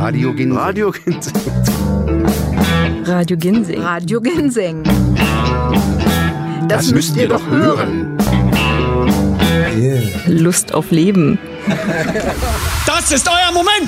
Radio Ginseng. Radio Ginseng. Radio Ginseng. Radio Ginseng. Das müsst ihr doch hören. Yeah. Lust auf Leben. Das ist euer Moment!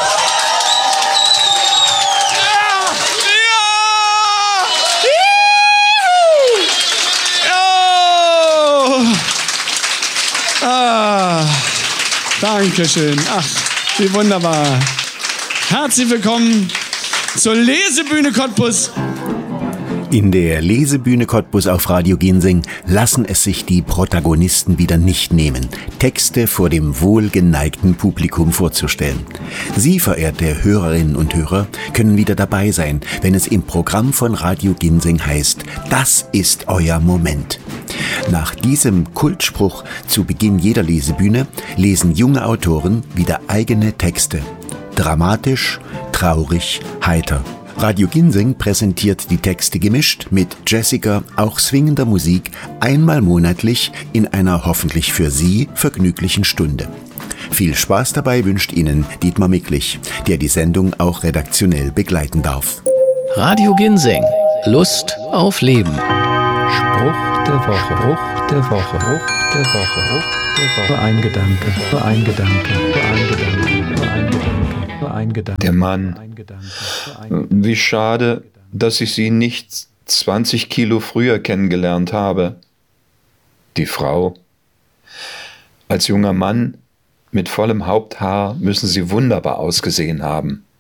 Dankeschön. Ach, wie wunderbar. Herzlich willkommen zur Lesebühne Cottbus. In der Lesebühne Cottbus auf Radio Ginseng lassen es sich die Protagonisten wieder nicht nehmen, Texte vor dem wohlgeneigten Publikum vorzustellen. Sie, verehrte Hörerinnen und Hörer, können wieder dabei sein, wenn es im Programm von Radio Ginseng heißt, das ist euer Moment. Nach diesem Kultspruch zu Beginn jeder Lesebühne lesen junge Autoren wieder eigene Texte. Dramatisch, traurig, heiter. Radio Ginseng präsentiert die Texte gemischt mit jazziger, auch swingender Musik einmal monatlich in einer hoffentlich für Sie vergnüglichen Stunde. Viel Spaß dabei wünscht Ihnen Dietmar Micklich, der die Sendung auch redaktionell begleiten darf. Radio Ginseng. Lust auf Leben. Spruch der Woche. Spruch der Woche. Spruch der Woche. Spruch der Woche. Ein Gedanke. Ein Gedanke. Ein Gedanke. Ein Gedanke. Ein Gedanke. Der Mann. Wie schade, dass ich sie nicht 20 Kilo früher kennengelernt habe. Die Frau. Als junger Mann mit vollem Haupthaar müssen sie wunderbar ausgesehen haben.